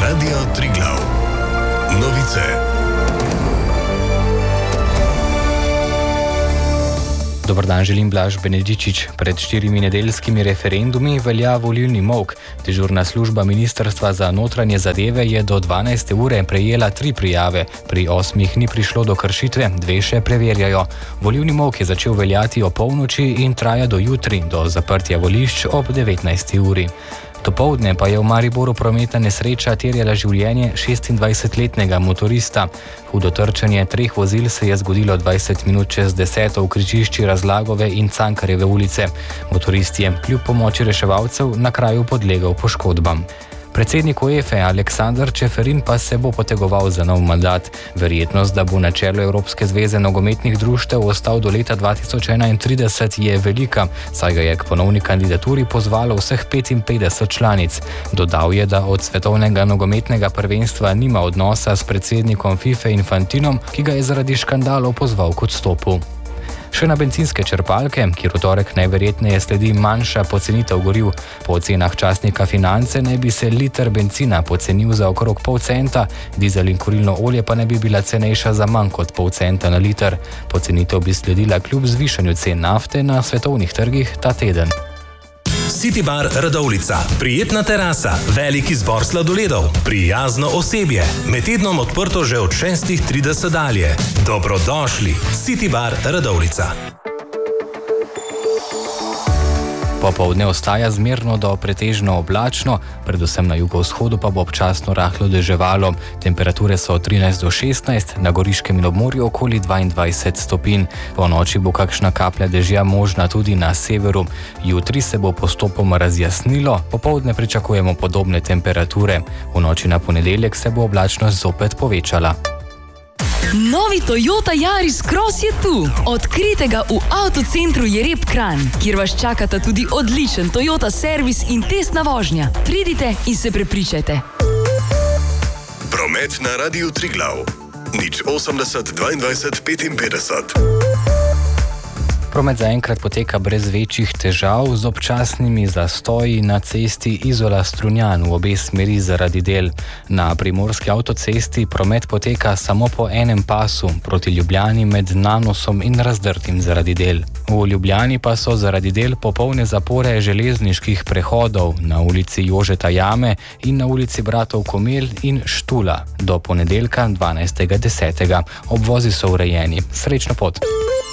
Radio Triglav. Novice. Dobar dan, želim Blaž Benedičič. Pred 4 nedeljskimi referendumi velja volilni molk. Dežurna služba Ministrstva za notranje zadeve je do 12. ure prejela 3 prijave. Pri 8 ni prišlo do kršitve, 2 še preverjajo. Volilni molk je začel veljati o polnoči in traja do jutri, do zaprtja volišč ob 19. uri. Dopoldne pa je v Mariboru prometna nesreča terjala življenje 26-letnega motorista. Hudo trčenje 3 vozil se je zgodilo 20 minut čez 10 v križišči Razlagove in Cankarjeve ulice. Motorist je kljub pomoči reševalcev na kraju podlegel poškodbam. Predsednik UEFA Aleksander Čeferin pa se bo potegoval za nov mandat. Verjetnost, da bo na čelu Evropske zveze nogometnih društev ostal do leta 2031, je velika, saj ga je k ponovni kandidaturi pozvalo vseh 55 članic. Dodal je, da od svetovnega nogometnega prvenstva nima odnosa s predsednikom FIFA Infantinom, ki ga je zaradi škandalov pozval k odstopu. Še na bencinske črpalke, kjer v torek najverjetneje sledi manjša pocenitev goriv. Po ocenah časnika Finance naj bi se liter bencina pocenil za okrog pol centa, dizel in kurilno olje pa naj bi bila cenejša za manj kot pol centa na liter. Pocenitev bi sledila kljub zvišanju cen nafte na svetovnih trgih ta teden. City Bar Radovljica. Prijetna terasa, velik izbor sladoledov, prijazno osebje. Med tednom odprto že od 6:30 dalje. Dobrodošli. City Bar Radovljica. Popoldne ostaja zmerno do pretežno oblačno, predvsem na jugovzhodu pa bo občasno rahlo deževalo. Temperature so od 13 do 16, na Goriškem in obmorju okoli 22 stopinj. Po noči bo kakšna kaplja dežja možna tudi na severu. Jutri se bo postopoma razjasnilo, popoldne pričakujemo podobne temperature. V noči na ponedeljek se bo oblačnost zopet povečala. Novi Toyota Yaris Cross je tu. Odkrijte ga v avtocentru Jereb Kranj, kjer vas čakata tudi odličen Toyota servis in testna vožnja. Pridite in se prepričajte. Promet na Radiu Triglav. 080 22 55. Promet zaenkrat poteka brez večjih težav, z občasnimi zastoji na cesti Izola-Strunjan v obe smeri zaradi del. Na primorski avtocesti promet poteka samo po enem pasu, proti Ljubljani med Nanosom in Razdrtim zaradi del. V Ljubljani pa so zaradi del popolne zapore železniških prehodov na ulici Jožeta Jame in na ulici Bratov Komel in Štula do ponedeljka 12.10. Obvozi so urejeni. Srečno pot!